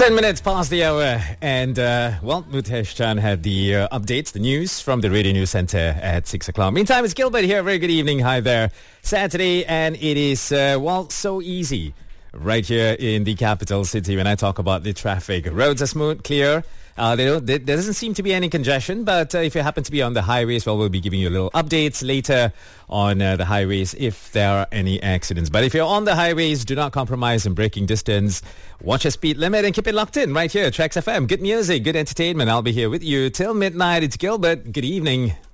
10 minutes past the hour, and Mutesh Chan had the updates, the news from the Radio News Center at 6 o'clock. Meantime, it's Gilbert here. Very good evening. Hi there. Saturday, and it is, so easy right here in the capital city when I talk about the traffic. Roads are smooth, clear. There doesn't seem to be any congestion, but if you happen to be on the highways, we'll be giving you little updates later on the highways if there are any accidents. But if you're on the highways, do not compromise in braking distance. Watch your speed limit and keep it locked in right here. Tracks FM. Good music, good entertainment. I'll be here with you till midnight. It's Gilbert. Good evening.